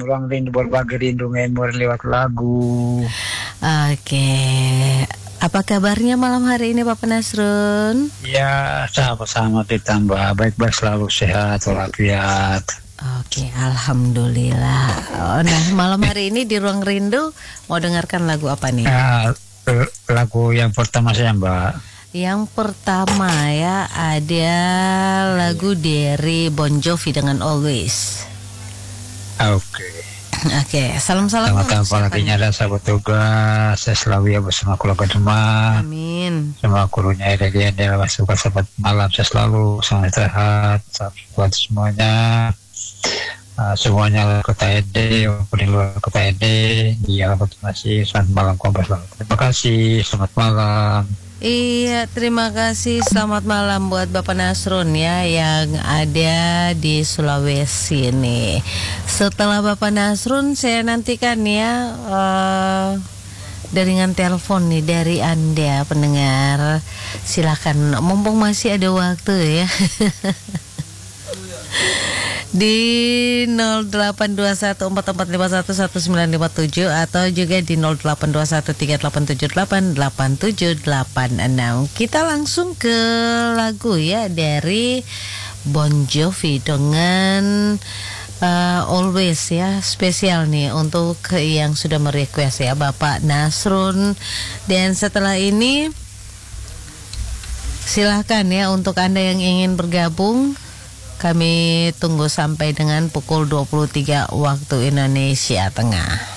ruang rindu, berbagi rindu memori lewat lagu. Oke. Apa kabarnya malam hari ini Bapak Nasrun? Ya, sama-sama ditambah baik-baik, selalu sehat walafiat. Oke, alhamdulillah. Nah, malam hari ini di Ruang Rindu mau dengarkan lagu apa nih? Lagu yang pertama saya, Mbak. Yang pertama ya ada lagu dari Bon Jovi dengan Always. Oke. Oke, salam-salam. Selamat paginya ada sahabat tugas. Saya selalu ya bersama keluarga semua. Amin. Semua gurunya ada suka sahabat malam. Saya selalu sangat sehat. Sahabat semuanya. Semuanya kota ED walaupun di luar kota ED. Iya, terima kasih. Selamat malam kompas. Terima kasih. Selamat malam. Iya, terima kasih. Selamat malam buat Bapak Nasrun ya yang ada di Sulawesi nih. Setelah Bapak Nasrun saya nantikan ya jaringan telepon nih dari Anda pendengar. Silakan, mumpung masih ada waktu ya. Di 082144511957 atau juga di 082138788786. Kita langsung ke lagu ya dari Bon Jovi dengan Always ya, spesial nih untuk yang sudah merequest ya Bapak Nasrun. Dan setelah ini silahkan ya untuk Anda yang ingin bergabung. Kami tunggu sampai dengan pukul 23 waktu Indonesia Tengah.